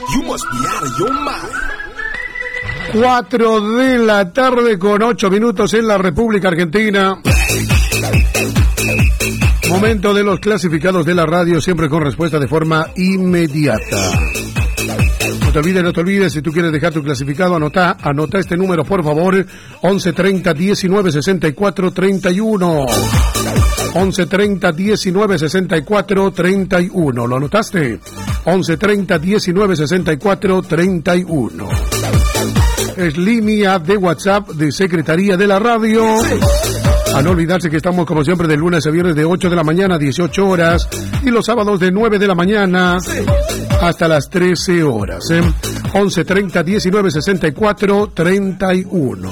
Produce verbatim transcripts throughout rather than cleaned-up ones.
You must be out of your mind. Cuatro de la tarde con ocho minutos en la República Argentina. Momento de los clasificados de la radio, siempre con respuesta de forma inmediata. No te olvides, no te olvides, si tú quieres dejar tu clasificado, anota, anota este número, por favor, once treinta diecinueve sesenta y cuatro treinta y uno. once treinta diecinueve sesenta y cuatro treinta y uno. ¿Lo anotaste? once treinta diecinueve sesenta y cuatro treinta y uno. Es línea de WhatsApp de Secretaría de la Radio. A no olvidarse que estamos como siempre de lunes a viernes de ocho de la mañana a dieciocho horas y los sábados de nueve de la mañana hasta las trece horas. ¿eh? once treinta diecinueve sesenta y cuatro treinta y uno.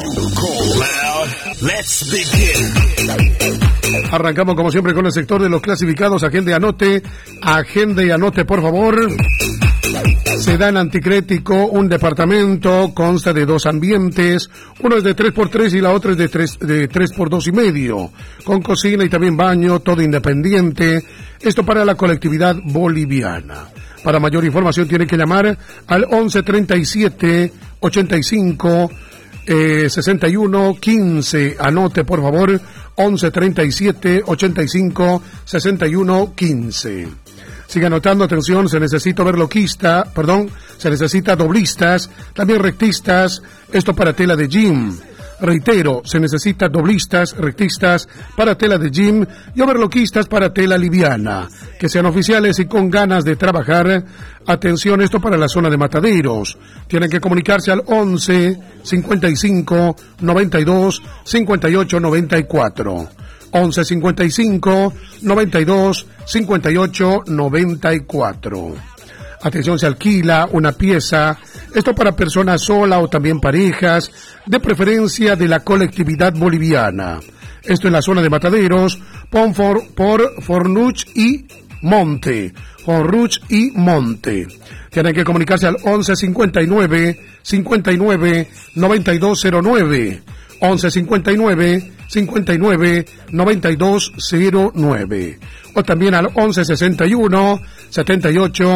Arrancamos como siempre con el sector de los clasificados. Agenda y anote, agenda y anote por favor. Sedán Anticrético, un departamento, consta de dos ambientes, uno es de tres por tres y la otra es de tres, de tres por dos y medio, con cocina y también baño, todo independiente, esto para la colectividad boliviana. Para mayor información tiene que llamar al once treinta y siete ochenta y cinco sesenta y uno quince, anote por favor, once treinta y siete ochenta y cinco sesenta y uno quince. Siga anotando, atención, se necesita overloquista, perdón, se necesita doblistas, también rectistas, esto para tela de gym. Reitero, se necesita doblistas, rectistas para tela de gym y overloquistas para tela liviana, que sean oficiales y con ganas de trabajar. Atención, esto para la zona de Mataderos. Tienen que comunicarse al once cincuenta y cinco noventa y dos cincuenta y ocho noventa y cuatro. once cincuenta y cinco noventa y dos cincuenta y ocho noventa y cuatro. Atención, se alquila una pieza, esto para personas solas o también parejas, de preferencia de la colectividad boliviana. Esto en la zona de Mataderos, por, por Fornuch y Monte. Fornuch y Monte. Tienen que comunicarse al once cincuenta y nueve cincuenta y nueve noventa y dos cero nueve. once cincuenta y nueve cincuenta y nueve noventa y dos cero nueve. O también al once sesenta y uno setenta y ocho